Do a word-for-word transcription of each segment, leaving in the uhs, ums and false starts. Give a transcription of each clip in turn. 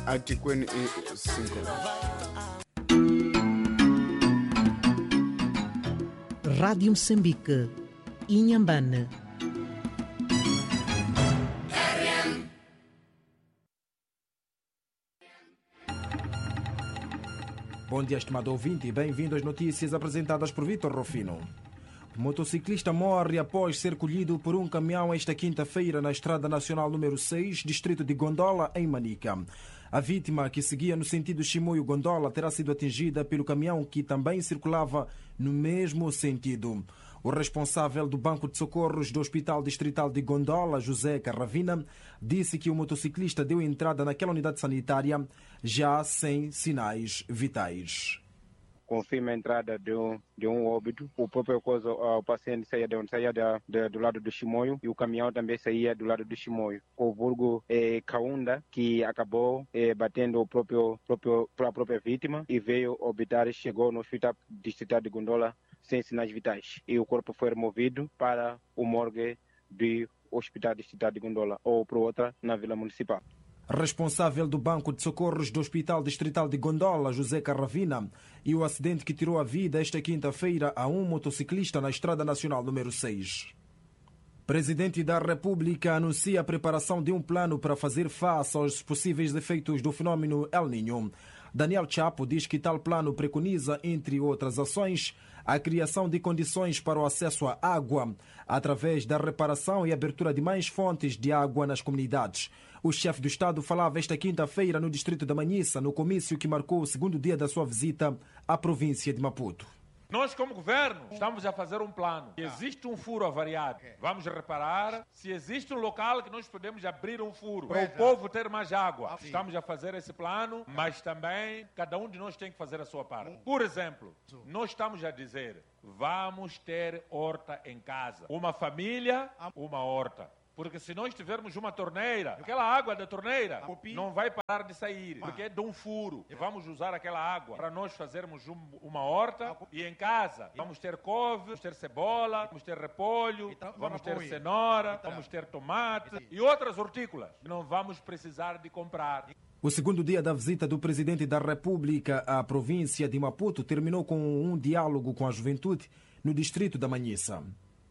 atikweni cinco. Rádio Moçambique, Inhambane. Bom dia, estimado ouvinte, e bem-vindo às notícias apresentadas por Vitor Rufino. O motociclista morre após ser colhido por um caminhão esta quinta-feira na Estrada Nacional número seis, distrito de Gondola, em Manica. A vítima, que seguia no sentido Chimoio-Gondola, terá sido atingida pelo caminhão que também circulava no mesmo sentido. O responsável do Banco de Socorros do Hospital Distrital de Gondola, José Carravina, disse que o motociclista deu entrada naquela unidade sanitária já sem sinais vitais. Confirma a entrada de um, de um óbito. O próprio coisa, o paciente saía, de, saía da, de, do lado do Chimoio e o caminhão também saía do lado do Chimoio. O vulgo é, Kaunda, que acabou é, batendo o próprio, próprio, a própria vítima e veio óbitar, chegou no Hospital Distrital de Gondola sem sinais vitais. E o corpo foi removido para o morgue do Hospital Distrital de Gondola ou para outra na Vila Municipal. Responsável do Banco de Socorros do Hospital Distrital de Gondola, José Carravina, e o acidente que tirou a vida esta quinta-feira a um motociclista na Estrada Nacional número seis. Presidente da República anuncia a preparação de um plano para fazer face aos possíveis efeitos do fenômeno El Niño. Daniel Chapo diz que tal plano preconiza, entre outras ações, a criação de condições para o acesso à água, através da reparação e abertura de mais fontes de água nas comunidades. O chefe do Estado falava esta quinta-feira no distrito da Manhissa, no comício que marcou o segundo dia da sua visita à província de Maputo. Nós, como governo, estamos a fazer um plano. Se existe um furo avariado, vamos reparar. Se existe um local que nós podemos abrir um furo para o povo ter mais água, estamos a fazer esse plano, mas também cada um de nós tem que fazer a sua parte. Por exemplo, nós estamos a dizer, vamos ter horta em casa. Uma família, uma horta. Porque se nós tivermos uma torneira, aquela água da torneira não vai parar de sair, porque é de um furo. E vamos usar aquela água para nós fazermos um, uma horta. E em casa vamos ter couve, vamos ter cebola, vamos ter repolho, vamos ter cenoura, vamos ter tomate e outras hortícolas. Não vamos precisar de comprar. O segundo dia da visita do Presidente da República à província de Maputo terminou com um diálogo com a juventude no distrito da Manhissa.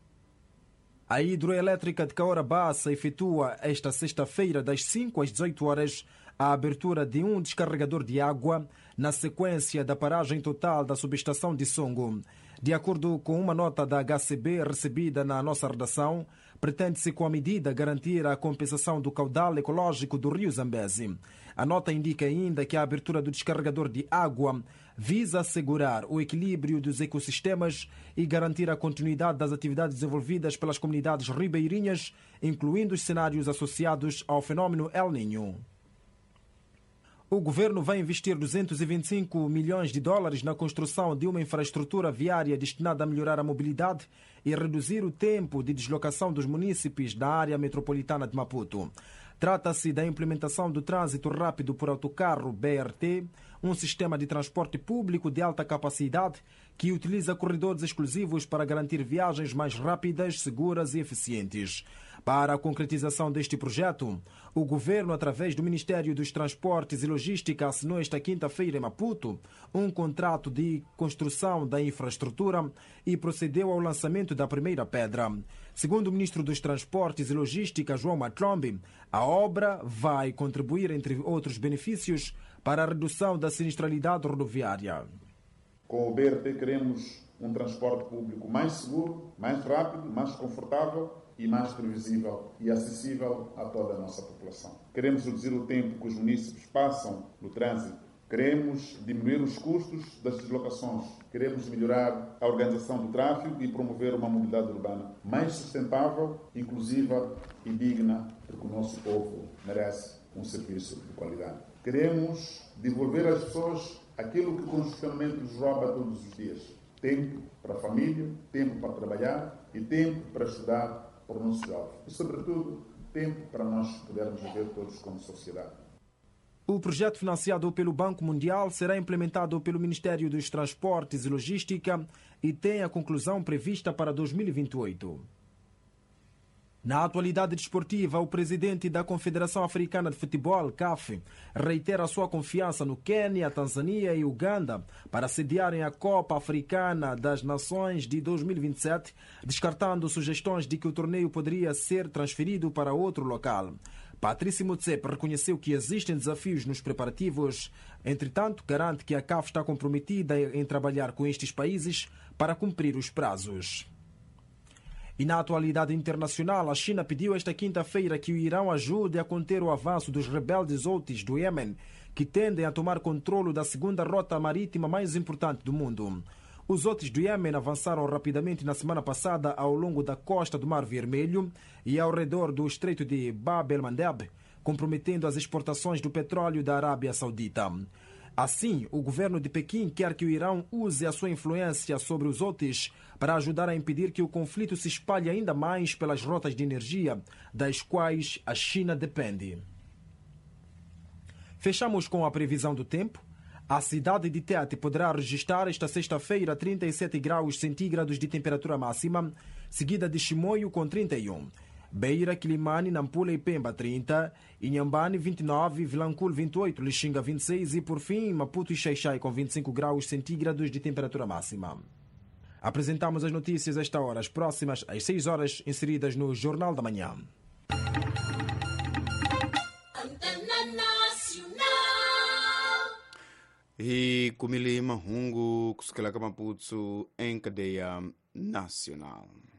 A hidroelétrica de Caora Bassa efetua esta sexta-feira, das cinco às dezoito horas, a abertura de um descarregador de água na sequência da paragem total da subestação de Songo. De acordo com uma nota da H C B recebida na nossa redação, pretende-se com a medida garantir a compensação do caudal ecológico do rio Zambeze. A nota indica ainda que a abertura do descarregador de água visa assegurar o equilíbrio dos ecossistemas e garantir a continuidade das atividades desenvolvidas pelas comunidades ribeirinhas, incluindo os cenários associados ao fenômeno El Niño. O governo vai investir duzentos e vinte e cinco milhões de dólares na construção de uma infraestrutura viária destinada a melhorar a mobilidade e reduzir o tempo de deslocação dos munícipes da área metropolitana de Maputo. Trata-se da implementação do trânsito rápido por autocarro B R T, um sistema de transporte público de alta capacidade que utiliza corredores exclusivos para garantir viagens mais rápidas, seguras e eficientes. Para a concretização deste projeto, o governo, através do Ministério dos Transportes e Logística, assinou esta quinta-feira em Maputo um contrato de construção da infraestrutura e procedeu ao lançamento da primeira pedra. Segundo o ministro dos Transportes e Logística, João Matlombe, a obra vai contribuir, entre outros benefícios, para a redução da sinistralidade rodoviária. Com o B R T queremos um transporte público mais seguro, mais rápido, mais confortável e mais previsível e acessível a toda a nossa população. Queremos reduzir o tempo que os munícipes passam no trânsito. Queremos diminuir os custos das deslocações. Queremos melhorar a organização do tráfego e promover uma mobilidade urbana mais sustentável, inclusiva e digna, porque o nosso povo merece um serviço de qualidade. Queremos devolver às pessoas aquilo que o congestionamento nos rouba todos os dias. Tempo para a família, tempo para trabalhar e tempo para estudar para os nossos jovens. E, sobretudo, tempo para nós podermos viver todos como sociedade. O projeto financiado pelo Banco Mundial será implementado pelo Ministério dos Transportes e Logística e tem a conclusão prevista para dois mil e vinte e oito. Na atualidade desportiva, o presidente da Confederação Africana de Futebol, C A F, reitera a sua confiança no Quênia, Tanzânia e Uganda para sediarem a Copa Africana das Nações de dois mil e vinte e sete, descartando sugestões de que o torneio poderia ser transferido para outro local. Patrice Motsepe reconheceu que existem desafios nos preparativos, entretanto, garante que a C A F está comprometida em trabalhar com estes países para cumprir os prazos. E na atualidade internacional, a China pediu esta quinta-feira que o Irão ajude a conter o avanço dos rebeldes Houthis do Iêmen, que tendem a tomar controle da segunda rota marítima mais importante do mundo. Os Houthis do Iêmen avançaram rapidamente na semana passada ao longo da costa do Mar Vermelho e ao redor do Estreito de Bab el-Mandeb, comprometendo as exportações do petróleo da Arábia Saudita. Assim, o governo de Pequim quer que o Irão use a sua influência sobre os Houthis para ajudar a impedir que o conflito se espalhe ainda mais pelas rotas de energia, das quais a China depende. Fechamos com a previsão do tempo. A cidade de Tete poderá registrar esta sexta-feira trinta e sete graus centígrados de temperatura máxima, seguida de Chimoio com trinta e um. Beira, Quilimane, Nampula e Pemba trinta, Inhambane vinte e nove, Vilanculo vinte e oito, Lixinga vinte e seis e, por fim, Maputo e Xai-Xai com vinte e cinco graus centígrados de temperatura máxima. Apresentamos as notícias a esta hora, as próximas às seis horas, inseridas no Jornal da Manhã. E Kumili Mahungu, Kusikalaka Maputo, em cadeia nacional.